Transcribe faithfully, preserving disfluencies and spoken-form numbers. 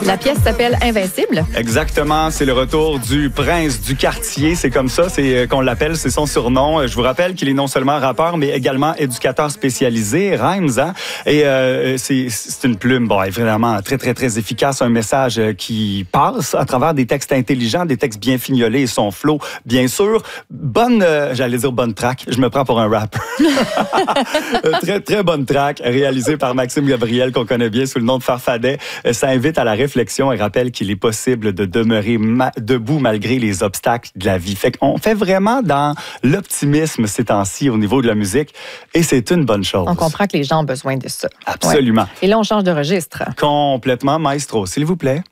La pièce s'appelle Invincible. Exactement, c'est le retour du prince du quartier, c'est comme ça, c'est qu'on l'appelle, c'est son surnom. Je vous rappelle qu'il est non seulement rappeur, mais également éducateur spécialisé, Rhymes, hein? Et euh, c'est, c'est une plume, bon, évidemment, très, très, très efficace, un message qui passe à travers des textes intelligents, des textes bien fignolés, son flow, bien sûr. Bonne, euh, j'allais dire bonne track, je me prends pour un rappeur. très, très bonne track, réalisée par Maxime Gabriel, qu'on connaît bien sous le nom de Farfadet. Ça invite à la réflexion et rappelle qu'il est possible de demeurer ma- debout malgré les obstacles de la vie. Fait qu'on fait vraiment dans l'optimisme ces temps-ci au niveau de la musique et c'est une bonne chose. On comprend que les gens ont besoin de ça. Absolument. Ouais. Et là, on change de registre. Complètement, maestro, s'il vous plaît.